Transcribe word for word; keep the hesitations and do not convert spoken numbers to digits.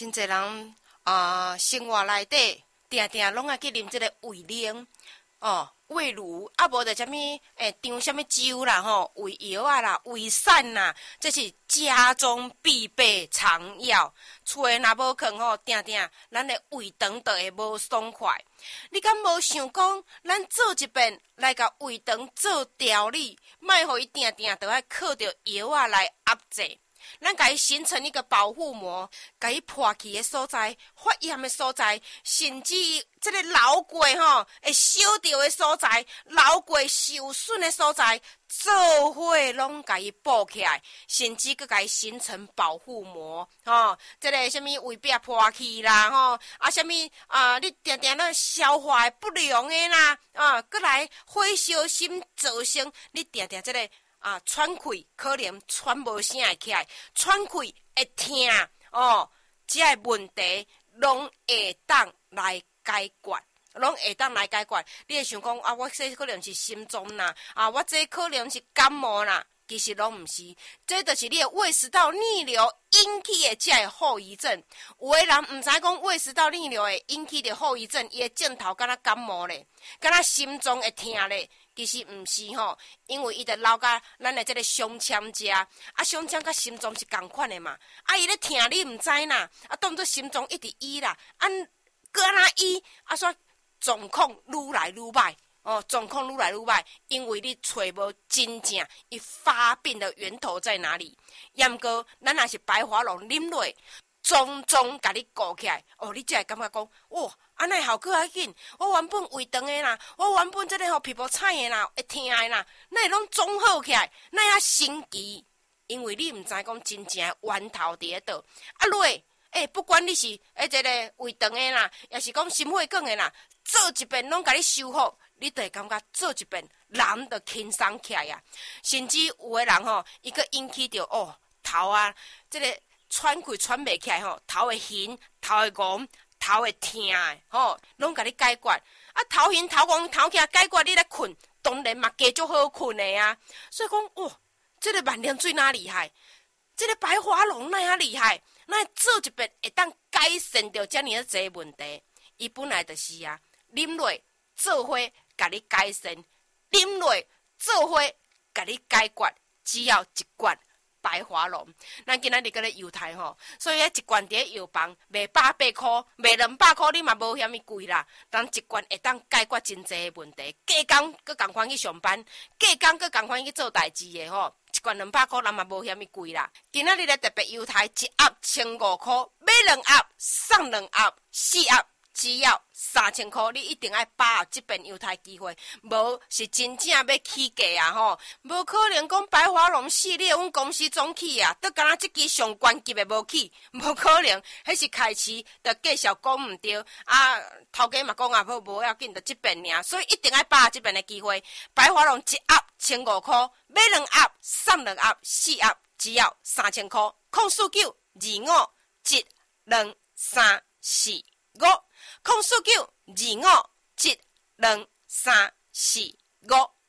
真侪人啊、呃，生活内底定定拢爱去啉即个胃灵哦，胃乳啊，无着啥物诶，张啥物酒啦吼，胃药啊啦，胃散啦，这是家中必备常药。厝诶若无囥吼，定定咱诶胃肠就会无爽快。你敢无想讲，咱做一遍来甲胃肠做调理，莫互伊定定着爱靠着药啊来压制。咱甲伊形成一个保护膜，甲伊破去的所在、发炎的所在，甚至这个老过吼会烧着的所在、老过受损的所在，做伙拢甲伊补起来，甚至佮甲伊形成保护膜。吼、哦，这个什么胃壁破去啦，吼啊，什么啊，你定定咧消化不良的啦，啊，佮来火烧心造成你定定这个。啊，喘气可能喘无声会起来，喘气会痛哦，这个问题拢会当来解决，拢会当来解决。你会想讲啊，我这可能是心脏啦，啊，我这可能是感冒啦，其实拢毋是，这就是你的胃食道逆流引起的这个后遗症。有的人毋知讲胃食道逆流会引起的后遗症，伊的症头敢若感冒咧，敢若心脏会痛咧。其实毋是吼，因为伊着流甲咱的这个胸腔遮，啊胸腔甲心脏是共款的嘛，啊伊咧疼你毋知呐，啊当作心脏一直医啦，啊搁安那医，啊煞状况愈来愈歹，哦状况愈来愈歹，因为你找无真正伊发病的源头在哪里。抑毋过咱若是白花龙啉落，种种甲你顾起来，哦你才会感觉讲，哇！安尼效果较紧，我原本胃肠的啦，我原本这个吼皮肤菜的啦，会痛的啦，那会拢综合起来，那遐神奇，因为你毋知讲真正的源头伫咧倒。啊落，诶、欸，不管你是诶这个胃肠的啦，也是讲心血管的啦，做一遍拢甲你修复，你就会感觉做一遍人就轻松起来呀。甚至有的人吼，伊个引起着哦头啊，这个喘气喘袂起来吼，头会晕，头会戆。头会痛的，吼，拢甲你解决。啊，头晕、头晕、头痛解决，你来困，当然嘛加足好困的啊。所以讲，哇，这个万年水哪厉害？这个白花龙哪样厉害？那做一遍会当改善掉遮尔济问题。伊本来就是啊，啉落做伙甲你改善，啉落做伙甲你解决，只要一罐。白花龙，咱今仔日搁咧犹太吼，所以一罐伫咧药房卖百八箍，卖两百箍，你嘛无遐物贵啦。当一罐会当解决真济问题，加工搁共款去上班，加工搁共款去做代志的吼，一罐两百箍，咱嘛无遐物贵啦。今仔日咧特别犹太一盒千五箍，买两盒送两盒，四盒。只要三千块，你一定要把握这边犹太机会，无是真正要起价啊吼！无可能讲白华龙系列，阮公司总起啊，都敢若这支上关级的无起，无可能，迄是开始就介绍讲毋对啊，头家嘛讲啊，无无要紧，就这边尔，所以一定要把握这边的机会。白华龙一盒千五块，买两盒送两盒，四盒只要三千块，空四九二五一两三四五。空四九二五一两三四五。